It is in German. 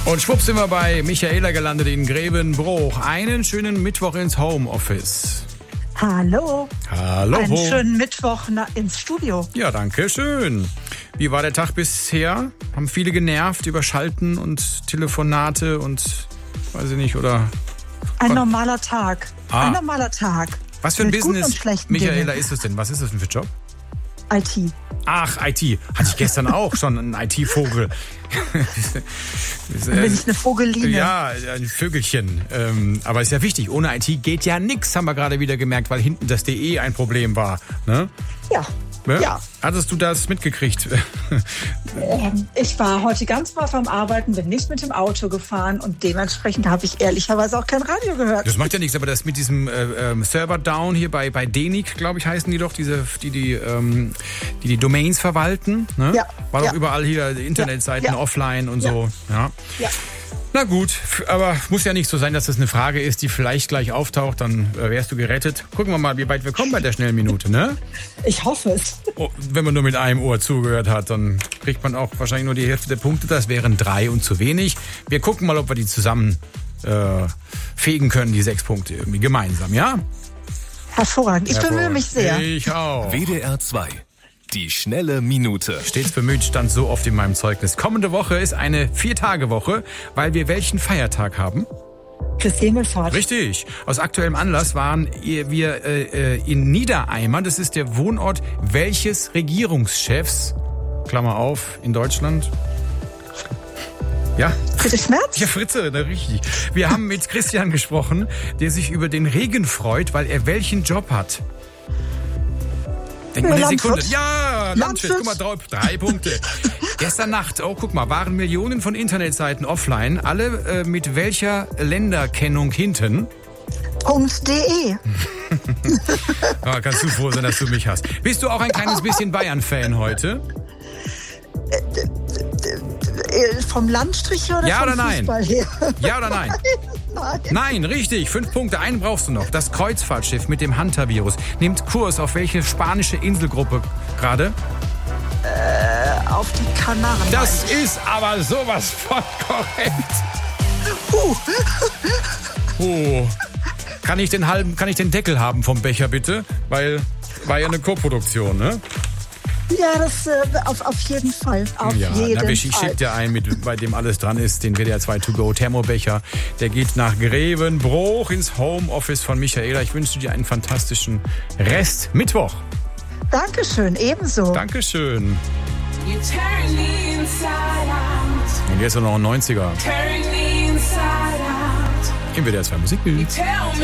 Und schwupp sind wir bei Michaela gelandet in Grevenbroich. Einen schönen Mittwoch ins Homeoffice. Hallo. Hallo. Einen schönen Mittwoch ins Studio. Ja, danke schön. Wie war der Tag bisher? Haben viele genervt über Schalten und Telefonate und weiß ich nicht, oder? Ein normaler Tag. Ein normaler Tag. Was für ein Mit guten Business, und schlechten Michaela, Dingen. ist es denn? Was ist das denn für ein Job? IT. Ach, IT. Hatte ich gestern auch schon, einen IT-Vogel. Dann bin ich eine Vogeline. Ja, ein Vögelchen. Aber ist ja wichtig, ohne IT geht ja nichts, haben wir gerade wieder gemerkt, weil hinten das DE ein Problem war. Ne? Ja. Ja. Hattest du das mitgekriegt? Ich war heute ganz brav am Arbeiten, bin nicht mit dem Auto gefahren und dementsprechend habe ich ehrlicherweise auch kein Radio gehört. Das macht ja nichts, aber das mit diesem Server-Down hier bei DENIC, glaube ich, heißen die doch, die Domains verwalten. Ne? Ja. War doch überall hier Internetseiten offline und so. Ja. Na gut, aber muss ja nicht so sein, dass das eine Frage ist, die vielleicht gleich auftaucht, dann wärst du gerettet. Gucken wir mal, wie weit wir kommen bei der schnellen Minute, ne? Ich hoffe es. Oh, wenn man nur mit einem Ohr zugehört hat, dann kriegt man auch wahrscheinlich nur die Hälfte der Punkte. Das wären 3 und zu wenig. Wir gucken mal, ob wir die zusammen fegen können, die 6 Punkte irgendwie gemeinsam, ja? Hervorragend. Ich bemühe mich sehr. Ich auch. WDR 2. Die schnelle Minute. Stets bemüht stand so oft in meinem Zeugnis. Kommende Woche ist eine 4-Tage-Woche, weil wir welchen Feiertag haben? Christi Himmelfahrt. Richtig. Aus aktuellem Anlass waren wir in Niedereimern. Das ist der Wohnort welches Regierungschefs? Klammer auf, in Deutschland. Ja. Friedrich Merz? Ja, Fritze, na, richtig. Wir haben mit Christian gesprochen, der sich über den Regen freut, weil er welchen Job hat? Denk mal eine Sekunde. Ja, Landwirt, guck mal drauf, 3 Punkte. Gestern Nacht, oh guck mal, waren Millionen von Internetseiten offline, alle mit welcher Länderkennung hinten? .de. Ja, kannst du froh sein, dass du mich hast. Bist du auch ein kleines bisschen Bayern-Fan heute? Vom Landstrich oder ja vom oder nein? Fußball her? Ja oder nein? Nein, richtig. 5 Punkte. Einen brauchst du noch. Das Kreuzfahrtschiff mit dem Hunter-Virus nimmt Kurs auf welche spanische Inselgruppe gerade? Auf die Kanaren. Das ist aber sowas von korrekt. Kann ich den Deckel haben vom Becher bitte? Weil war ja eine Koproduktion, ne? Ja, das auf jeden Fall. Ich schicke dir einen, bei dem alles dran ist, den WDR 2 To Go Thermobecher. Der geht nach Grevenbroich ins Homeoffice von Michaela. Ich wünsche dir einen fantastischen Rest Mittwoch. Dankeschön, ebenso. Dankeschön. Und jetzt noch ein 90er. Im WDR 2 Musik.